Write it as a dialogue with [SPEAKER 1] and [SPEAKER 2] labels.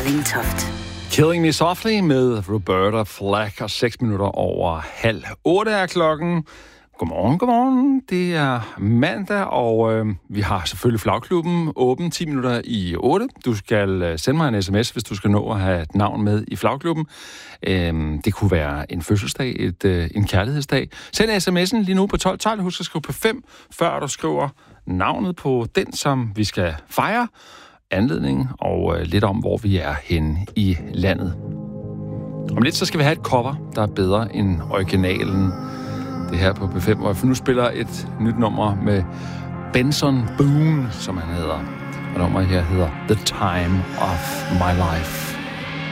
[SPEAKER 1] Arlingtoft.
[SPEAKER 2] Killing Me Softly med Roberta Flack, og 6 minutter over 7:30 er klokken. Godmorgen. Det er mandag, og vi har selvfølgelig Flagklubben åben 10 minutter i 8. Du skal sende mig en sms, hvis du skal nå at have et navn med i Flagklubben. Det kunne være en fødselsdag, en kærlighedsdag. Send sms'en lige nu på 1212. Husk at skrive på 5, før du skriver navnet på den, som vi skal fejre. Anledning og lidt om, hvor vi er henne i landet. Om lidt, så skal vi have et cover, der er bedre end originalen. Det her på P5, hvor jeg nu spiller et nyt nummer med Benson Boone, som han hedder. Og nummeret her hedder The Time of My Life.